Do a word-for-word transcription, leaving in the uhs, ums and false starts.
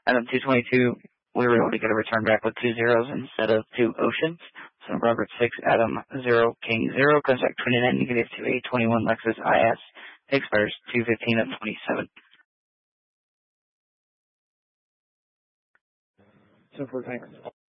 Adam two twenty-two, we were able to get a return back with two zeros instead of two oceans. So Robert six, Adam zero, King zero, comes back twenty-nine, negative two eight, twenty-one, Lexus I S, expires two fifteen of twenty-seven. Super, thanks.